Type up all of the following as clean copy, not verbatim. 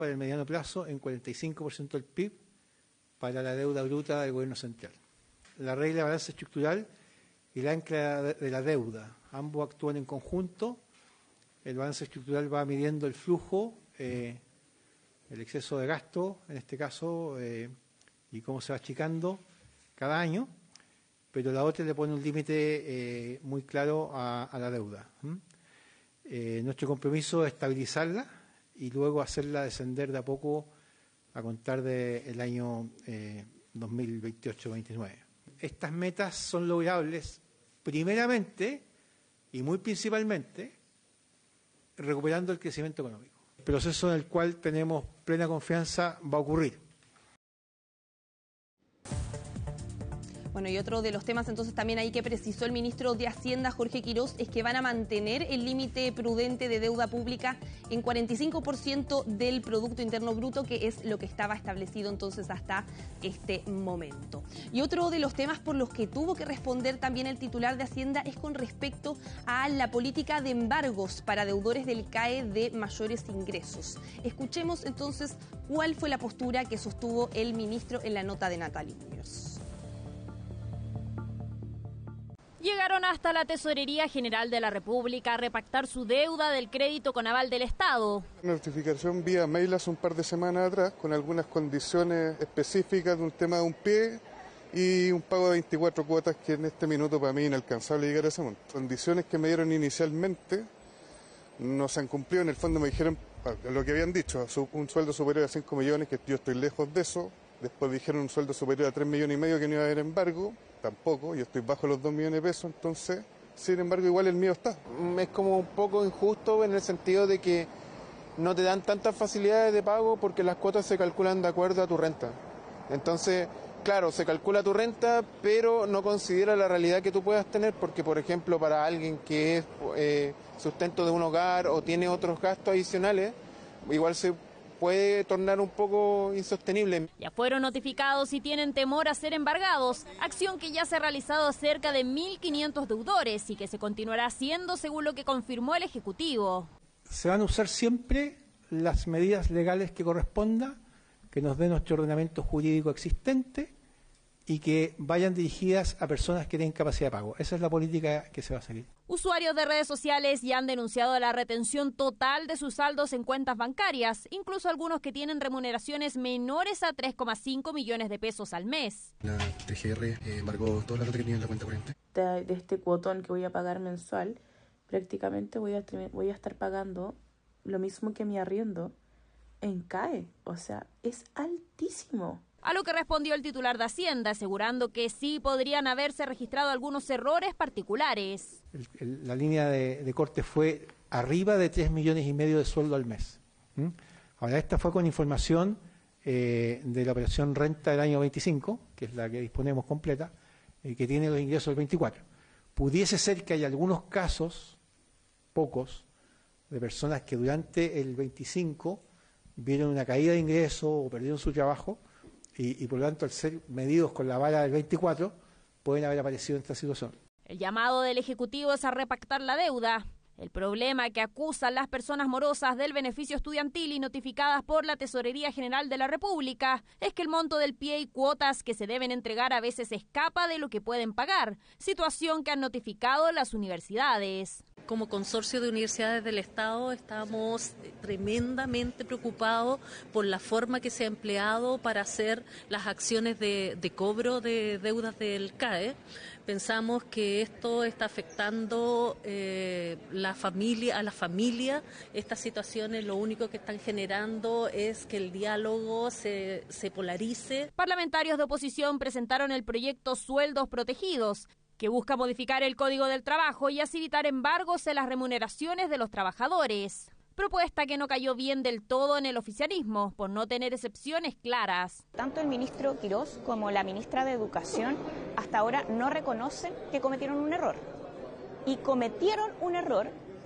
para el mediano plazo en 45% del PIB para la deuda bruta del gobierno central. La regla de balance estructural y el ancla de la deuda, ambos actúan en conjunto. El balance estructural va midiendo el flujo, el exceso de gasto, en este caso, y cómo se va achicando cada año, pero la otra le pone un límite muy claro a la deuda. Nuestro compromiso es estabilizarla y luego hacerla descender de a poco a contar del año 2028-29. Estas metas son logrables primeramente y muy principalmente recuperando el crecimiento económico. El proceso en el cual tenemos plena confianza va a ocurrir. Bueno, y otro de los temas entonces también ahí que precisó el ministro de Hacienda, Jorge Quirós, es que van a mantener el límite prudente de deuda pública en 45% del Producto Interno Bruto, que es lo que estaba establecido entonces hasta este momento. Y otro de los temas por los que tuvo que responder también el titular de Hacienda es con respecto a la política de embargos para deudores del CAE de mayores ingresos. Escuchemos entonces cuál fue la postura que sostuvo el ministro en la nota de Natalie Muñoz. Llegaron hasta la Tesorería General de la República a repactar su deuda del crédito con aval del Estado. Notificación vía mail hace un par de semanas atrás con algunas condiciones específicas de un tema de un pie y un pago de 24 cuotas que en este minuto para mí es inalcanzable llegar a ese monto. Condiciones que me dieron inicialmente no se han cumplido, en el fondo me dijeron lo que habían dicho, un sueldo superior a 5 millones, que yo estoy lejos de eso. Después dijeron un sueldo superior a 3,5 millones que no iba a haber embargo, tampoco, yo estoy bajo los 2 millones de pesos, entonces, sin embargo, igual el mío está. Es como un poco injusto en el sentido de que no te dan tantas facilidades de pago porque las cuotas se calculan de acuerdo a tu renta. Entonces, claro, se calcula tu renta, pero no considera la realidad que tú puedas tener, porque, por ejemplo, para alguien que es sustento de un hogar o tiene otros gastos adicionales, igual se puede tornar un poco insostenible. Ya fueron notificados y tienen temor a ser embargados, acción que ya se ha realizado a cerca de 1.500 deudores y que se continuará haciendo según lo que confirmó el Ejecutivo. Se van a usar siempre las medidas legales que corresponda, que nos dé nuestro ordenamiento jurídico existente y que vayan dirigidas a personas que tienen capacidad de pago. Esa es la política que se va a seguir. Usuarios de redes sociales ya han denunciado la retención total de sus saldos en cuentas bancarias, incluso algunos que tienen remuneraciones menores a 3,5 millones de pesos al mes. La TGR embargó toda la plata que tenía en la cuenta corriente. De este cuotón que voy a pagar mensual, prácticamente voy a estar pagando lo mismo que mi arriendo en CAE. O sea, es altísimo. A lo que respondió el titular de Hacienda, asegurando que sí podrían haberse registrado algunos errores particulares. La línea de corte fue arriba de 3,5 millones de sueldo al mes. Ahora, esta fue con información de la operación renta del año 25, que es la que disponemos completa, que tiene los ingresos del 24. Pudiese ser que haya algunos casos, pocos, de personas que durante el 25 vieron una caída de ingresos o perdieron su trabajo, y por lo tanto, al ser medidos con la vara del 24, pueden haber aparecido en esta situación. El llamado del Ejecutivo es a repactar la deuda. El problema que acusan las personas morosas del beneficio estudiantil y notificadas por la Tesorería General de la República es que el monto del pie y cuotas que se deben entregar a veces escapa de lo que pueden pagar, situación que han notificado las universidades. Como consorcio de universidades del Estado estamos tremendamente preocupados por la forma que se ha empleado para hacer las acciones de cobro de deudas del CAE. Pensamos que esto está afectando a la familia. Estas situaciones lo único que están generando es que el diálogo se polarice. Parlamentarios de oposición presentaron el proyecto Sueldos Protegidos, que busca modificar el Código del Trabajo y así evitar embargos en las remuneraciones de los trabajadores. Propuesta que no cayó bien del todo en el oficialismo, por no tener excepciones claras. Tanto el ministro Quirós como la ministra de Educación hasta ahora no reconocen que cometieron un error. Y cometieron un error,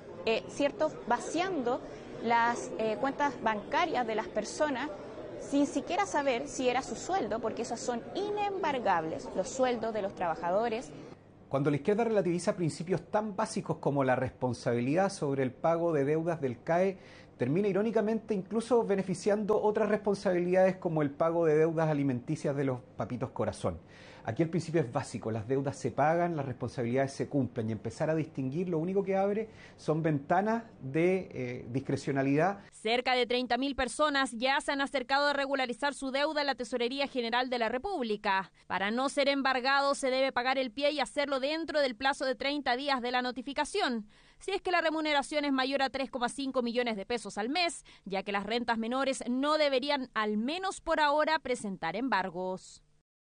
vaciando las cuentas bancarias de las personas sin siquiera saber si era su sueldo, porque esos son inembargables, los sueldos de los trabajadores. Cuando la izquierda relativiza principios tan básicos como la responsabilidad sobre el pago de deudas del CAE, termina irónicamente incluso beneficiando otras responsabilidades como el pago de deudas alimenticias de los papitos corazón. Aquí el principio es básico, las deudas se pagan, las responsabilidades se cumplen y empezar a distinguir lo único que abre son ventanas de discrecionalidad. Cerca de 30.000 personas ya se han acercado a regularizar su deuda en la Tesorería General de la República. Para no ser embargado se debe pagar el pie y hacerlo dentro del plazo de 30 días de la notificación. Si es que la remuneración es mayor a 3,5 millones de pesos al mes, ya que las rentas menores no deberían, al menos por ahora, presentar embargos.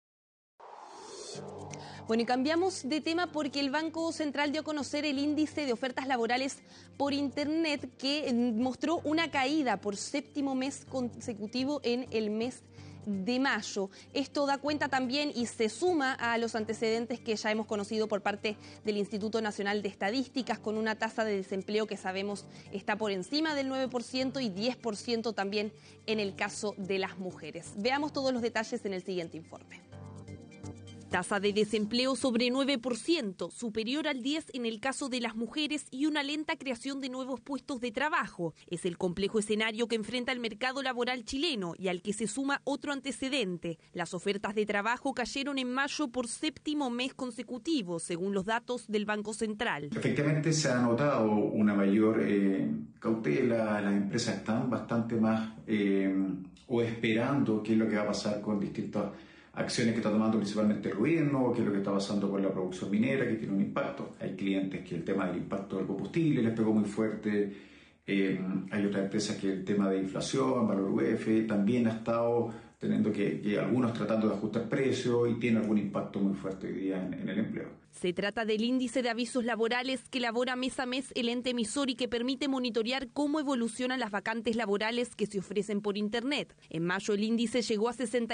Bueno, y cambiamos de tema porque el Banco Central dio a conocer el índice de ofertas laborales por Internet que mostró una caída por 7º mes consecutivo en el mes de mayo. Esto da cuenta también y se suma a los antecedentes que ya hemos conocido por parte del Instituto Nacional de Estadísticas, con una tasa de desempleo que sabemos está por encima del 9% y 10% también en el caso de las mujeres. Veamos todos los detalles en el siguiente informe. Tasa de desempleo sobre 9%, superior al 10% en el caso de las mujeres y una lenta creación de nuevos puestos de trabajo. Es el complejo escenario que enfrenta el mercado laboral chileno y al que se suma otro antecedente. Las ofertas de trabajo cayeron en mayo por 7º mes consecutivo, según los datos del Banco Central. Efectivamente se ha notado una mayor cautela, las empresas están bastante más o esperando qué es lo que va a pasar con distintas acciones que está tomando principalmente el gobierno, qué es lo que está pasando con la producción minera, que tiene un impacto. Hay clientes que el tema del impacto del combustible les pegó muy fuerte, hay otras empresas que el tema de inflación, valor UF, también ha estado teniendo que algunos tratando de ajustar precios y tiene algún impacto muy fuerte hoy día en el empleo. Se trata del índice de avisos laborales que elabora mes a mes el ente emisor y que permite monitorear cómo evolucionan las vacantes laborales que se ofrecen por Internet. En mayo el índice llegó a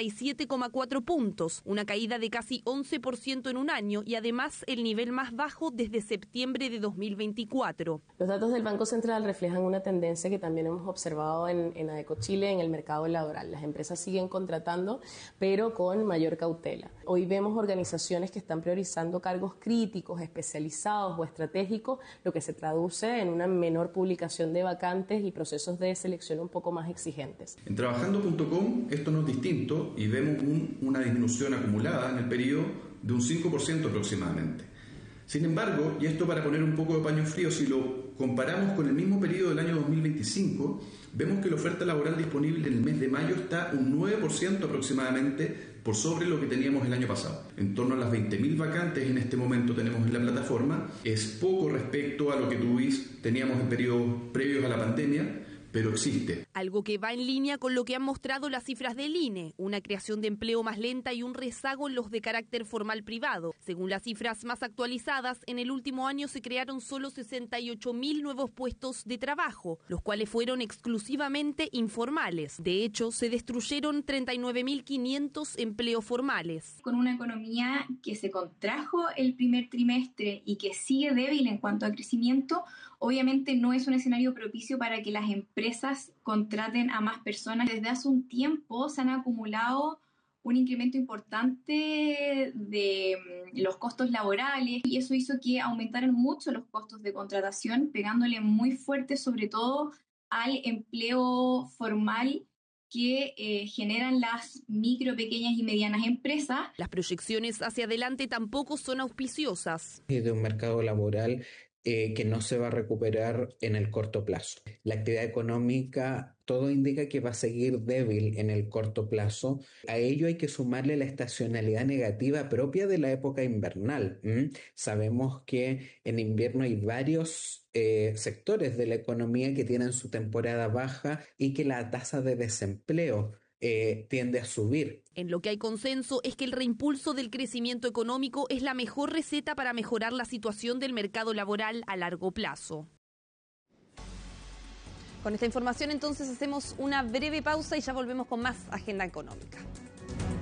67,4 puntos, una caída de casi 11% en un año y además el nivel más bajo desde septiembre de 2024. Los datos del Banco Central reflejan una tendencia que también hemos observado en ADECO Chile en el mercado laboral. Las empresas siguen contratando, pero con mayor cautela. Hoy vemos organizaciones que están priorizando cargos críticos, especializados o estratégicos, lo que se traduce en una menor publicación de vacantes y procesos de selección un poco más exigentes. En trabajando.com esto no es distinto y vemos una disminución acumulada en el periodo de un 5% aproximadamente. Sin embargo, y esto para poner un poco de paño frío, si lo comparamos con el mismo periodo del año 2025, vemos que la oferta laboral disponible en el mes de mayo está un 9% aproximadamente por sobre lo que teníamos el año pasado. En torno a las 20.000 vacantes en este momento tenemos en la plataforma. Es poco respecto a lo que teníamos en periodos previos a la pandemia, pero existe. Algo que va en línea con lo que han mostrado las cifras del INE, una creación de empleo más lenta y un rezago en los de carácter formal privado. Según las cifras más actualizadas, en el último año se crearon solo 68.000 nuevos puestos de trabajo, los cuales fueron exclusivamente informales. De hecho, se destruyeron 39.500 empleos formales. Con una economía que se contrajo el primer trimestre y que sigue débil en cuanto a crecimiento, obviamente no es un escenario propicio para que las empresas contraten a más personas. Desde hace un tiempo se han acumulado un incremento importante de los costos laborales y eso hizo que aumentaran mucho los costos de contratación, pegándole muy fuerte sobre todo al empleo formal que generan las micro, pequeñas y medianas empresas. Las proyecciones hacia adelante tampoco son auspiciosas. De un mercado laboral que no se va a recuperar en el corto plazo. La actividad económica, todo indica que va a seguir débil en el corto plazo. A ello hay que sumarle la estacionalidad negativa propia de la época invernal. Sabemos que en invierno hay varios sectores de la economía que tienen su temporada baja y que la tasa de desempleo tiende a subir. En lo que hay consenso es que el reimpulso del crecimiento económico es la mejor receta para mejorar la situación del mercado laboral a largo plazo. Con esta información entonces hacemos una breve pausa y ya volvemos con más Agenda Económica.